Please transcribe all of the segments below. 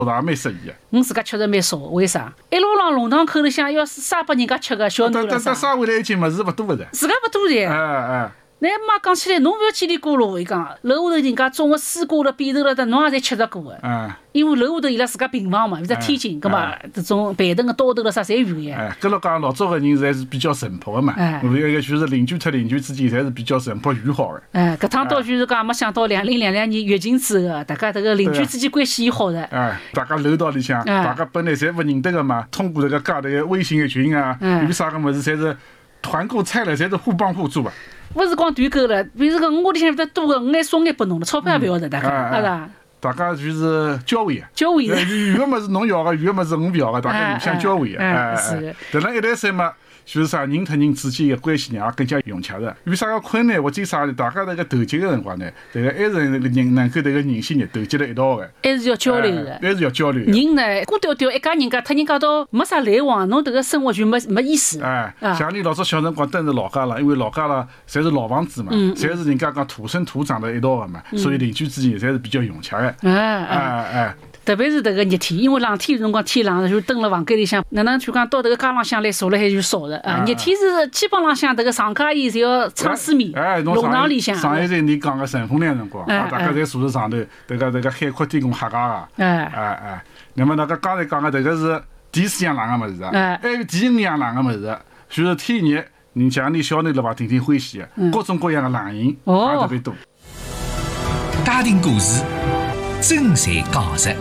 觉着也蛮适意个。 我自家确实蛮少，为啥？一路浪弄堂口里向要是啥拨人家吃个小囡了啥？ 啥回来一斤物事勿多个噻。 自家勿多的。那妈讲起来，侬勿要叽里咕噜，伊讲楼下头人家种个水果了、扁豆了，侬也侪吃着过个。因为楼下头伊拉自家平房嘛，有只天井，葛末这种板凳个刀头了啥侪有个。 搿讲老早个人侪是比较淳朴个嘛，还有一个就是邻居和邻居之间侪是比较淳朴友好个。 搿趟倒就是讲没想到2022年疫情之后，大家迭个邻居之间关系也好的。 大家楼道里向，大家本来侪勿认得个嘛，通过迭个加迭个微信个群啊，有啥个物事侪是团购菜了，侪是互帮互助个。 勿是光团购了，比如讲我里向有得多个，我还送眼拨侬了，钞票也勿要的，大家，是吧？ 大家就是交换交换的。 有个物事侬要个，有个物事我勿要个，大家互相交换个。 是的。 但辣一代三嘛，就是啥人和人之间个关系呢，也更加融洽个。有啥个困难或者啥大家迭个投接个辰光呢，迭个还是人能够迭个人心投接辣一道个。 还是要交流个。 还是要交流。 人呢，孤调调一家人家，脱人家到没啥来往，侬迭个生活就没意思。 像你老早小辰光蹲在老家了，因为老家了侪是老房子嘛，侪是人家讲土生土长的一道个嘛，所以邻居之间侪是比较融洽个。 特别是迭个热天，因为冷天有辰光天冷，就蹲辣房间里向，哪能就讲到迭个街浪向来坐辣海就少的啊。热天是基本浪向迭个上家伊侪要撑水面，弄堂里向。 上一站你讲个乘风凉辰光，大家侪坐在上头，迭个海阔天空瞎讲个。那么那个刚才讲个迭个是电视样冷个物事啊，还有电影样冷个物事，就是天热，你像你小囡了伐，天天欢喜个，各种各样个冷饮也特别多。 家庭故事，真侪讲实。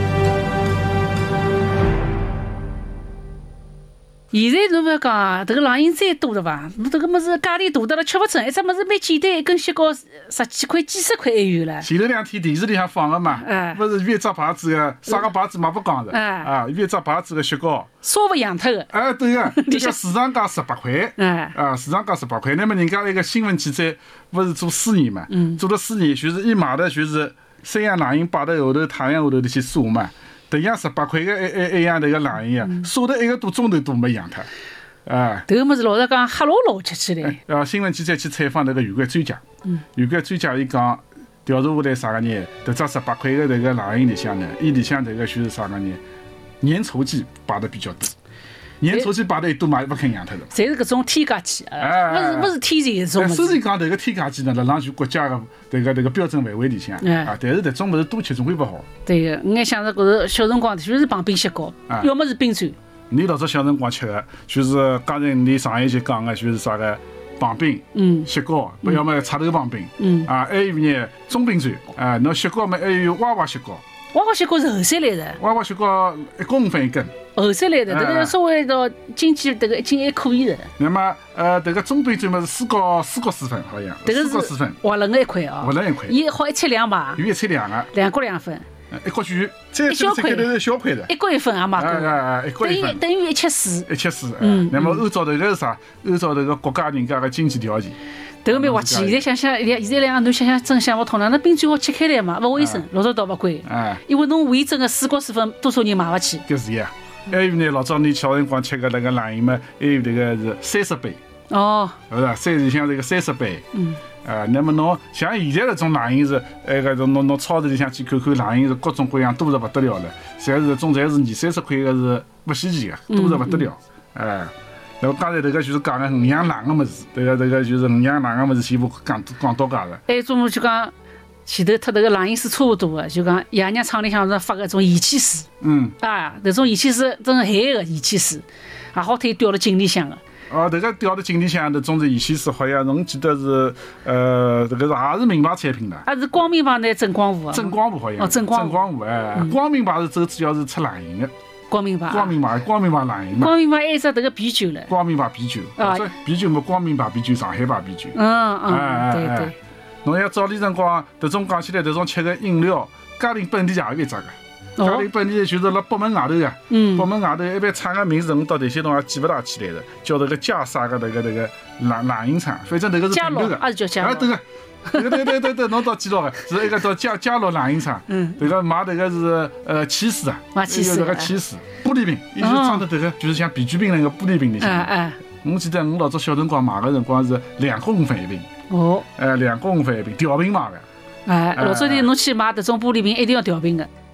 现在侬勿要讲，迭个冷饮再多了伐？侬迭个物事价钿大得了吃勿准，一只物事蛮简单，一根雪糕10几块、几十块还有了。 前头2天电视里向放个嘛，勿是有一只牌子个，啥个牌子嘛不讲着，有一只牌子个雪糕， 烧勿养脱个。 对个，这个市场价18块，市场价18块。那么人家那个新闻记者勿是做私研嘛，做了私研，就是伊买的就是3样冷饮摆在后头太阳下头里去晒嘛。迭样18块个一样迭个冷饮啊，晒了1个多钟头都没养脱。 迭个物事老实讲黑老老吃起来。 新闻记者去采访迭个有关专家，有关专家伊讲调查下来啥个呢？迭只18块个迭个冷饮里向呢，伊里向迭个就是啥个呢？粘稠剂摆的比较多。粘稠剂摆得一多嘛，也勿肯养脱的。 侪是搿种添加剂，勿是天然种物事。 虽然讲迭个添加剂呢，辣上就国家个迭个标准范围里向但是迭种物事多吃总归勿好。 对个，我还想着觉着小辰光就是碰冰雪糕，要么是冰砖。 你老早小辰光吃个，就是刚才你上一集讲个，就是啥个棒冰、雪糕，要么插头棒冰，还有呢中冰砖，侬雪糕嘛还有娃娃雪糕。 娃娃雪糕是后山来的。 娃娃雪糕1公分1根。 后山来的，迭个稍微到经济迭个1斤还可以的。 那么迭个中冰砖嘛是4角4分好像。 迭个是 4分。 滑轮个1块啊。 滑轮1块。 伊好1切2买。 有1切2个。 2角2分。 1角全。再小块的是小块的。 1角1分也买过。 1角1分。 等于1切4。 1切4。那么按照迭个是啥？按照迭个国家人家个经济条件。 迭个蛮滑稽，现在想想，现在两个侬想想真想勿通了。那冰砖好切开来嘛，勿卫生，老早倒勿贵。因为侬为真个4角4分，多少人买勿起？ 搿是呀。还有呢，老早你小辰光吃个那个冷饮嘛，还有迭个是30杯。是吧？像这个30杯。那么侬像现在搿种冷饮是，侬超市里向去看看冷饮是各种各样多得勿得了了，侪是种侪是20-30块个是不稀奇个，多得勿得了。那么刚才迭个就是讲个5样冷个物事，迭个就是5样冷个物事，全部讲到家个。 还有种就讲前头脱迭个冷饮水差勿多个，就讲爷娘厂里向是发个种盐汽水。迭种盐汽水真是海个盐汽水，也好推调了井里向个。 迭个调到井里向，迭种是盐汽水，好像侬记得是迭个也是名牌产品的。 是光明牌呢，正光湖啊。正光湖好像。正光湖光明牌是主要是出冷饮个。光明牌冷饮嘛。光明牌还有只迭个啤酒唻。光明牌啤酒。啤酒嘛，光明牌啤酒、上海牌啤酒。 对。 侬像早点辰光，迭种讲起来，迭种吃个饮料，嘉陵本地也有一只个。嘉陵本地就是辣北门外头个。北门外头一般厂个名字，我到迭些辰也记勿大起来的，叫迭个嘉啥个迭个冷饮厂，反正迭个是并头个。 也是叫嘉乐。 对，侬到记牢个，是一个叫嘉乐冷饮厂。迭个买迭个是起司啊，有迭个起司玻璃瓶，伊就装的迭个就是像啤酒瓶那个玻璃瓶里向。我记得我老早小辰光买个辰光是2角5分1瓶。2角5分1瓶，调瓶买个。 老早点侬去买迭种玻璃瓶，一定要调瓶个。